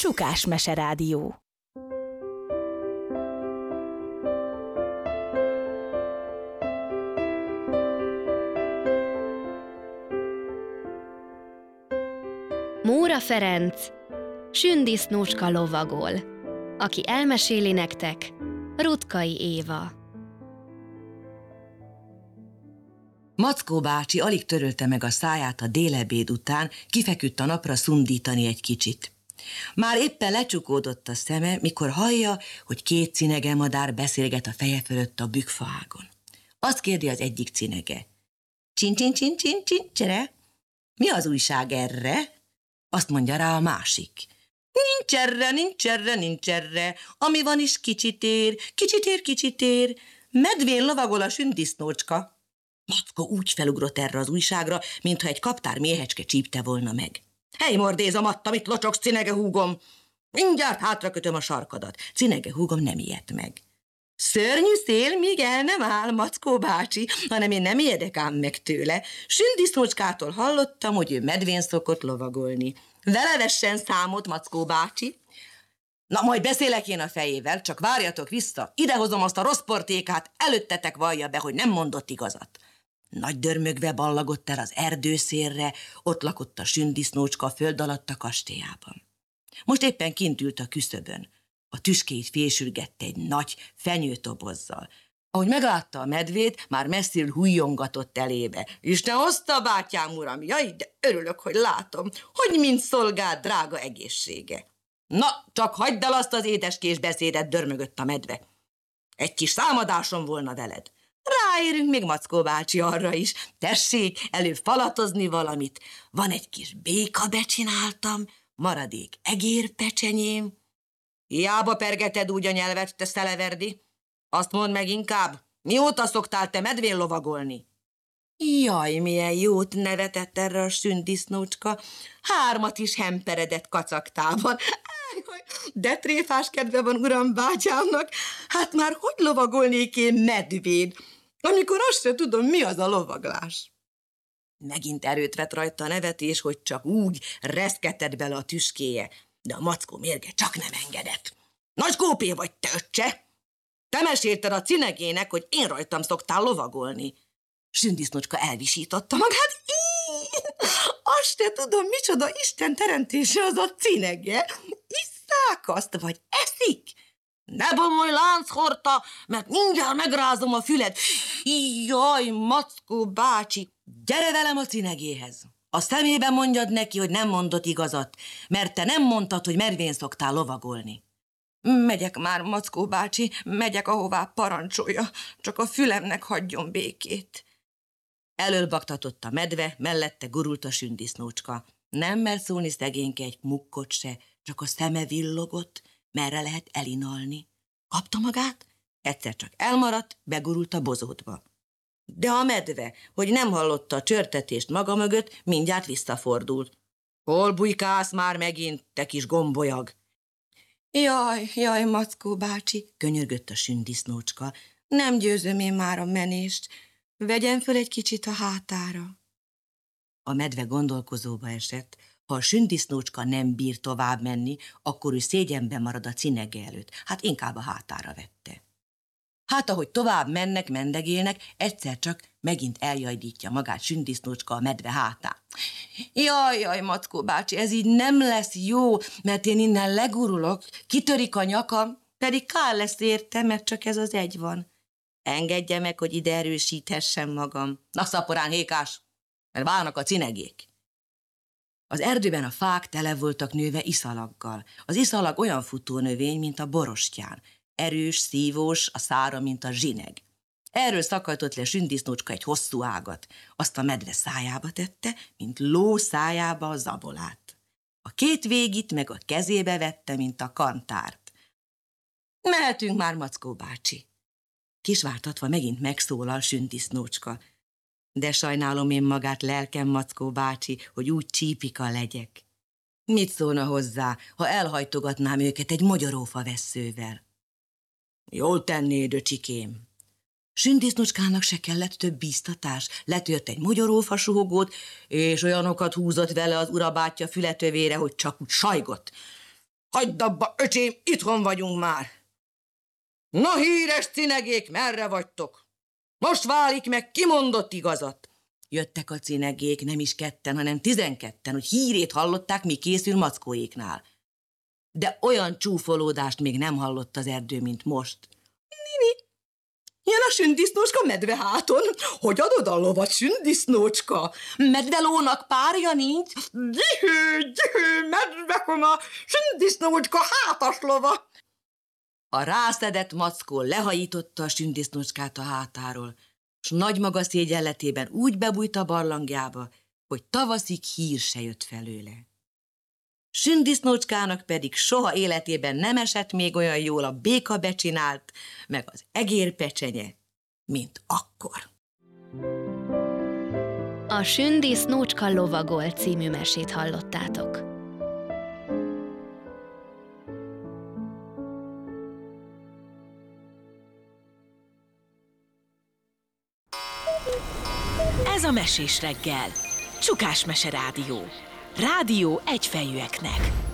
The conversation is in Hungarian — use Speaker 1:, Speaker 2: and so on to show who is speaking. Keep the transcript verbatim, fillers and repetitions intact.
Speaker 1: Csukás Meserádió.
Speaker 2: Móra Ferenc, Sündisznócska lovagol. Aki elmeséli nektek, Ruttkai Éva.
Speaker 3: Mackó bácsi alig törölte meg a száját a délebéd után, kifeküdt a napra szundítani egy kicsit. Már éppen lecsukódott a szeme, mikor hallja, hogy két cinegemadár beszélget a feje fölött a bükkfaágon. Azt kérdi az egyik cinege. Csin-csin-csin-csin-csin-csere? Mi az újság erre? Azt mondja rá a másik. Nincs erre, nincs erre, nincs erre. Ami van is kicsit ér, kicsit ér, kicsit ér. Medvén lovagol a sündisznócska. Mackó úgy felugrott erre az újságra, mintha egy kaptár méhecske csípte volna meg. Hely, mordézom, adta, mit locsogsz, cinege húgom? Mindjárt hátrakötöm a sarkadat. Cinege húgom nem ijedt meg. Szörnyű szél, míg el nem áll, Mackó bácsi, hanem én nem ijedek ám meg tőle. Sündisznócskától hallottam, hogy ő medvén szokott lovagolni. Vele vessen számot, Mackó bácsi. Na, majd beszélek én a fejével, csak várjatok vissza, idehozom azt a rossz portékát, előttetek vallja be, hogy nem mondott igazat. Nagy dörmögve ballagott el az erdőszélre, ott lakott a sündisznócska a föld alatt a kastélyában. Most éppen kint ült a küszöbön. A tüskéit fésülgette egy nagy fenyőtobozzal. Ahogy meglátta a medvét, már messziről hújongatott elébe. Isten hozta, bátyám uram, jaj, de örülök, hogy látom, hogy mind szolgál drága egészsége. Na, csak hagyd el azt az édeskés beszédet, dörmögött a medve. Egy kis számadásom volna veled. Ráérünk még, Mackó bácsi, arra is. Tessék, előbb falatozni valamit. Van egy kis béka becsináltam, maradék egérpecsenyém. Hiába pergeted úgy a nyelvet, te szeleverdi. Azt mondd meg inkább, mióta szoktál te medvén lovagolni? Jaj, milyen jót nevetett erre a sündisznócska. Hármat is hemperedett kacaktában. De tréfás kedve van uram bátyámnak, hát már hogy lovagolnék én medvén, amikor azt se tudom, mi az a lovaglás. Megint erőt vett rajta a nevetés, hogy csak úgy reszketett bele a tüskéje, de a Mackó mérge csak nem engedett. Nagy kópé vagy, te öccse! Te mesélted a cinegének, hogy én rajtam szoktál lovagolni. Sündisznócska elvisította magát. Íííí, azt se tudom, micsoda Isten teremtése az a cinege. Isszák azt, vagy eszik? Ne bomolj, lánchorta, mert mindjárt megrázom a füled. Jaj, Mackó bácsi, gyere velem a cinegéhez. A szemében mondjad neki, hogy nem mondott igazat, mert te nem mondtad, hogy medvén szoktál lovagolni. Megyek már, Mackó bácsi, megyek, ahová parancsolja, csak a fülemnek hagyjon békét. Elölbaktatott a medve, mellette gurult a sündisznócska. Nem mert szólni szegényke egy mukkot se, csak a szeme villogott, merre lehet elinalni. Kapta magát, egyszer csak elmaradt, begurult a bozótba. De a medve, hogy nem hallotta a csörtetést maga mögött, mindjárt visszafordult. Hol bujkálsz már megint, te kis gombolyag? Jaj, jaj, Mackó bácsi, könyörgött a sündisznócska, nem győzöm én már a menést, vegyen föl egy kicsit a hátára. A medve gondolkozóba esett, ha a sündisznócska nem bír tovább menni, akkor ő szégyenben marad a cinege előtt, hát inkább a hátára vette. Hát ahogy tovább mennek, mendegélnek, egyszer csak megint eljajdítja magát sündisznócska a medve hátán. Jaj, jaj, Mackó bácsi, ez így nem lesz jó, mert én innen legurulok, kitörik a nyakam, pedig kár lesz érte, mert csak ez az egy van. Engedje meg, hogy ide erősíthessem magam. Na, szaporán hékás, mert válnak a cinegék. Az erdőben a fák tele voltak nőve iszalaggal. Az iszalag olyan futónövény, mint a borostyán. Erős, szívós, a szára, mint a zsineg. Erről szakajtott le sündisznócska egy hosszú ágat. Azt a medve szájába tette, mint ló szájába a zabolát. A két végit meg a kezébe vette, mint a kantárt. Mehetünk már, Mackó bácsi. Kisvártatva megint megszólal sündisznócska. De sajnálom én magát, lelkem, Mackó bácsi, hogy úgy csípika legyek. Mit szólna hozzá, ha elhajtogatnám őket egy mogyorófa vesszővel? Jól tennéd, öcsikém. Sündisznócskának se kellett több bíztatás, letört egy mogyorófa súgót, és olyanokat húzott vele az urabátyja fületövére, hogy csak úgy sajgott. Hagyd abba, öcsém, itthon vagyunk már. Na, híres cinegék, merre vagytok? Most válik meg, ki mondott igazat? Jöttek a cinegék, nem is ketten, hanem tizenketten, hogy hírét hallották, mi készül mackóéknál. De olyan csúfolódást még nem hallott az erdő, mint most. Nini, jön a sündisznócska medveháton. Hogy adod a lovat, sündisznócska? Medvelónak párja nincs. Gyűhő, gyűhő, medvekoma, sündisznócska hátas lova. A rászedett mackó lehajította a sündisznócskát a hátáról, s nagy maga szégyenletében úgy bebújt a barlangjába, hogy tavaszig hír se jött felőle. Sündisznócskának pedig soha életében nem esett még olyan jól a béka becsinált, meg az egér pecsenye, mint akkor.
Speaker 2: A Sündisznócska lovagol című mesét hallottátok.
Speaker 1: Ez a Mesés reggel. Csukás Mese Rádió. Rádió egyfejűeknek.